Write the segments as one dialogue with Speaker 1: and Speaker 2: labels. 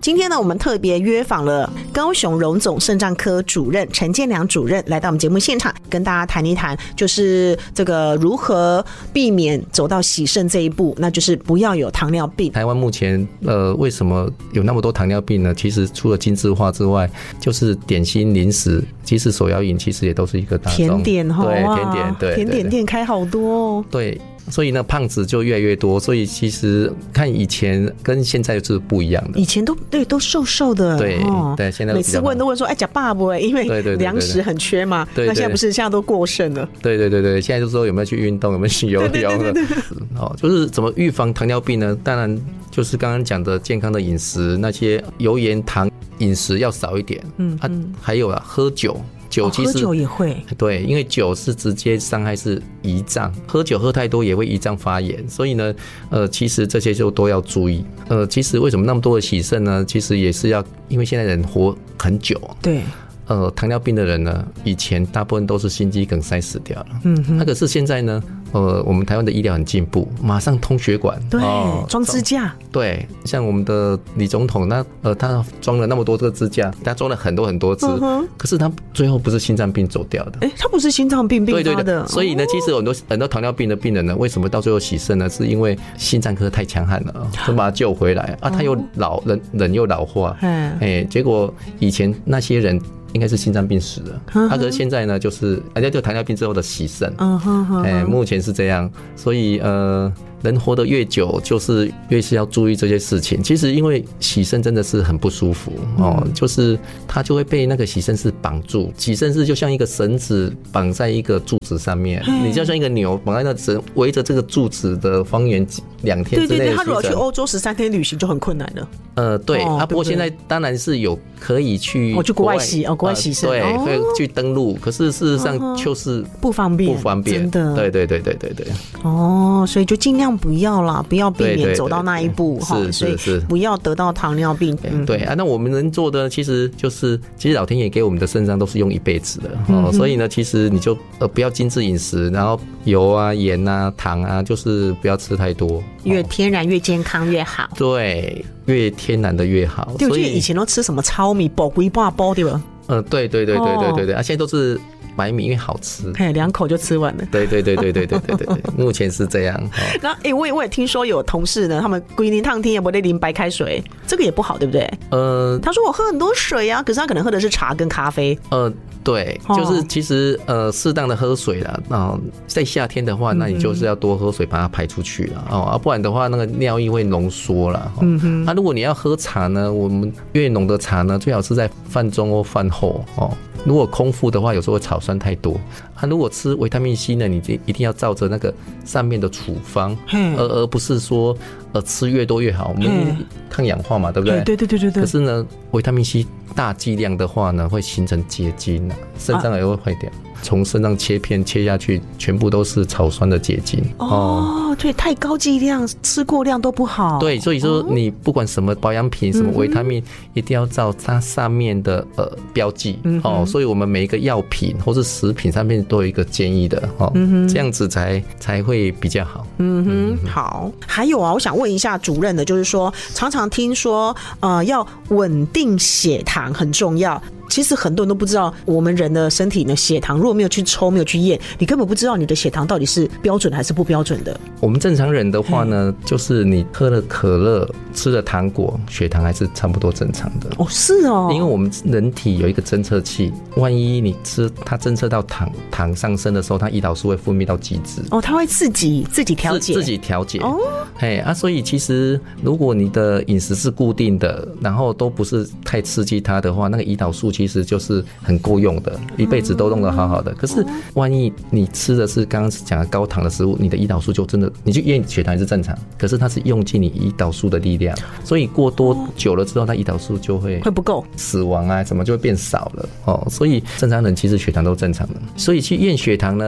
Speaker 1: 今天呢，我们特别约访了高雄荣总肾脏科主任陈建良主任来到我们节目现场，跟大家谈一谈，就是这个如何避免走到洗肾这一步，那就是不要有糖尿病。
Speaker 2: 台湾目前为什么有那么多糖尿病呢？其实除了精致化之外，就是点心、零食，其实手摇饮其实也都是一个大众
Speaker 1: 甜点哈，
Speaker 2: 对甜点，对
Speaker 1: 甜点店开好多哦。
Speaker 2: 对。所以呢，胖子就越来越多，所以其实看以前跟现在是不一样的。
Speaker 1: 以前都瘦瘦的，
Speaker 2: 对、对，现在
Speaker 1: 每次问都问说，哎，吃饱不？因为粮食很缺嘛。对，那现在不是，现在都过剩了。
Speaker 2: 对，现在就说有没有去运动，有没有去游泳了？就是怎么预防糖尿病呢？当然就是刚刚讲的健康的饮食，那些油盐糖饮食要少一点。还有喝酒。酒其实
Speaker 1: 喝酒也会，
Speaker 2: 对，因为酒是直接伤害是胰脏，喝酒喝太多也会胰脏发炎，所以呢，其实这些就都要注意。其实为什么那么多的洗肾呢？其实也是要，因为现在人活很久，
Speaker 1: 对。
Speaker 2: 糖尿病的人呢，以前大部分都是心肌梗塞死掉了。那可是现在呢，我们台湾的医疗很进步，马上通血管，
Speaker 1: 对，装支架，
Speaker 2: 对，像我们的李总统，他装了那么多这个支架，他装了很多很多支，可是他最后不是心脏病走掉的。
Speaker 1: 他不是心脏病并发的。
Speaker 2: 对，所以呢，其实很多糖尿病的病人呢，为什么到最后洗肾呢？是因为心脏科太强悍了，就把他救回来啊，他又人又老化，结果以前那些人。应该是心脏病死的，可是现在呢，就是人家就糖尿病之后的洗肾，目前是这样，所以人活得越久，就是越是要注意这些事情。其实因为洗肾真的是很不舒服就是它就会被那个洗肾室绑住，洗肾室就像一个绳子绑在一个柱子上面，你就像一个牛绑在那绳，围着这个柱子的方圆2天之内的。对，
Speaker 1: 他如果去欧洲13天旅行就很困难了。
Speaker 2: 对不过现在当然是有可以去
Speaker 1: 国外洗国外洗肾，
Speaker 2: 对，会去登陆，可是事实上就是
Speaker 1: 不方便，真的。
Speaker 2: 对。
Speaker 1: 所以就尽量不要啦，不要避免走到那一步哈，所以不要得到糖尿病。
Speaker 2: 对啊，那我们能做的其实老天爷给我们的肾脏都是用一辈子的所以呢，其实你就不要精致饮食，然后油啊、盐啊、糖啊，就是不要吃太多，
Speaker 1: 越天然越健康越好。
Speaker 2: 对，越天然的越好。
Speaker 1: 对，所以以前都吃什么糙米、煲龟巴煲对吧？
Speaker 2: 对，现在都是白米，因为好吃
Speaker 1: ，2口就吃完了。
Speaker 2: 对，目前是这样。
Speaker 1: 那我也听说有同事呢，他们规定烫天也不得淋白开水，这个也不好，对不对？他说我喝很多水啊，可是他可能喝的是茶跟咖啡。
Speaker 2: 对，就是其实适当的喝水啦，在夏天的话，那你就是要多喝水，把它排出去了不然的话那个尿液会浓缩了。如果你要喝茶呢，我们越浓的茶呢，最好是在饭中或饭后如果空腹的话，有时候会草酸太多。如果吃维他命 C 呢，你一定要照着那个上面的处方，而不是说吃越多越好。我们抗氧化嘛，对不对？对。可是呢，维他命 C 大剂量的话呢，会形成结晶肾脏也会坏掉。从肾脏切片切下去，全部都是草酸的结晶。
Speaker 1: 对，太高剂量吃过量都不好。
Speaker 2: 对，所以说你不管什么保养品、什么维他命，一定要照它上面的标记。所以我们每一个药品或是食品上面都有一个建议的这样子才会比较好。
Speaker 1: 好。还有我想问一下主任的，就是说常常听说要稳定血糖很重要。其实很多人都不知道，我们人的身体呢，血糖如果没有去抽、没有去验，你根本不知道你的血糖到底是标准还是不标准的。
Speaker 2: 我们正常人的话呢，就是你喝了可乐、吃了糖果，血糖还是差不多正常的。
Speaker 1: 是因
Speaker 2: 为我们人体有一个侦测器，万一你吃它侦测到糖上升的时候，它胰岛素会分泌到极致。它
Speaker 1: 会自己调节。
Speaker 2: 自己调节。所以其实如果你的饮食是固定的，然后都不是太刺激它的话，那个胰岛素其实就是很够用的，一辈子都弄得好好的。可是万一你吃的是刚刚讲的高糖的食物，你的胰岛素就真的，你去验血糖是正常，可是它是用尽你胰岛素的力量，所以过多久了之后，它胰岛素就会
Speaker 1: 不够，
Speaker 2: 死亡啊什么就会变少了所以正常人其实血糖都正常的，所以去验血糖呢，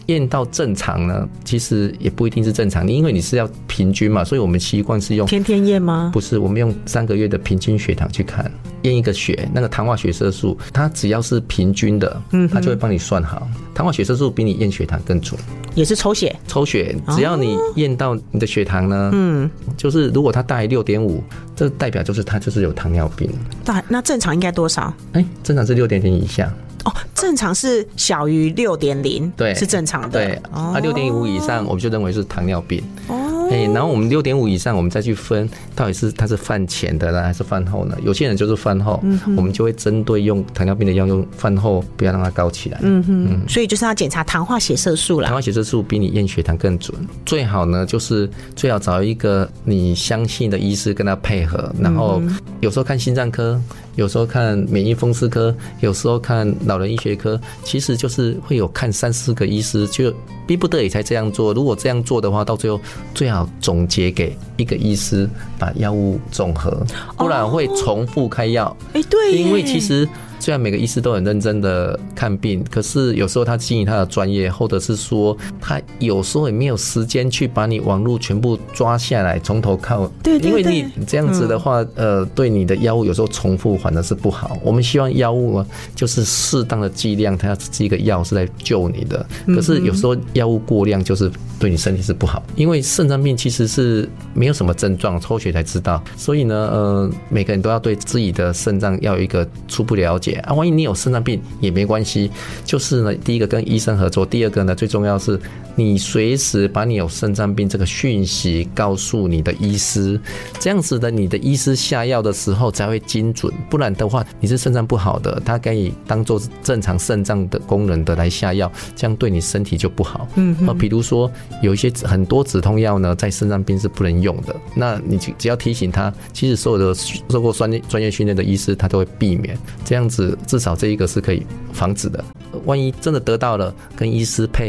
Speaker 2: 验到正常呢，其实也不一定是正常，因为你是要平均嘛，所以我们习惯是用
Speaker 1: 天天验吗？
Speaker 2: 不是，我们用3个月的平均血糖去看，验一个血，那个糖化血色素，它只要是平均的，它就会帮你算好。糖化血色素比你验血糖更准，
Speaker 1: 也是抽血，
Speaker 2: 只要你验到你的血糖呢，就是如果它大于6.5，这代表就是它就是有糖尿病。
Speaker 1: 那正常应该多少？
Speaker 2: 正常是6.0以下。
Speaker 1: 正常是小于6.0，对，是正常的。
Speaker 2: 对，6.5以上我们就认为是糖尿病。然后我们6.5以上，我们再去分到底是它是饭前的呢，还是饭后呢？有些人就是饭后，我们就会针对用糖尿病的药，用饭后不要让它高起来。
Speaker 1: 所以就是要检查糖化血色素啦。
Speaker 2: 糖化血色素比你验血糖更准。最好呢，就是最好找一个你相信的医师跟他配合，然后有时候看心脏科，有时候看免疫风湿科，有时候看老人医学科，其实就是会有看3-4个医师，就逼不得已才这样做。如果这样做的话，到最后最好总结给一个医师，把药物总和，不然会重复开药。
Speaker 1: 对，
Speaker 2: 因为其实虽然每个医师都很认真的看病，可是有时候他经营他的专业，或者是说他有时候也没有时间去把你网路全部抓下来从头看。
Speaker 1: 对，
Speaker 2: 因为你这样子的话，对你的药物有时候重复反而是不好。我们希望药物啊，就是适当的剂量，它是一个药是在救你的。可是有时候药物过量就是对你身体是不好，因为肾脏病其实是没有什么症状，抽血才知道。所以呢，每个人都要对自己的肾脏要有一个初步了解。万一你有肾脏病也没关系，就是呢，第一个跟医生合作，第二个呢，最重要是你随时把你有肾脏病这个讯息告诉你的医师，这样子的你的医师下药的时候才会精准，不然的话你是肾脏不好的，他可以当做正常肾脏的功能的来下药，这样对你身体就不好。比如说有一些很多止痛药呢，在肾脏病是不能用的，那你只要提醒他，其实所有的受过专业训练的医师他都会避免，这样子至少这一个是可以防止的。万一真的得到了，跟医师配